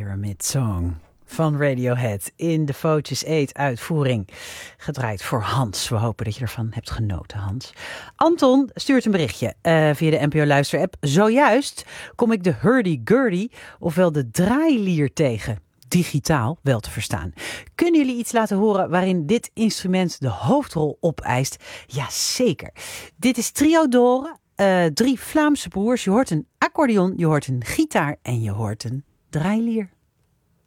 Pyramid Song van Radiohead in de Footjes Eet uitvoering. Gedraaid voor Hans. We hopen dat je ervan hebt genoten, Hans. Anton stuurt een berichtje via de NPO Luister-app. Zojuist kom ik de hurdy-gurdy, ofwel de draailier tegen. Digitaal wel te verstaan. Kunnen jullie iets laten horen waarin dit instrument de hoofdrol opeist? Jazeker. Dit is Trio Doren. 3 Vlaamse broers. Je hoort een accordeon, je hoort een gitaar en je hoort een draailier.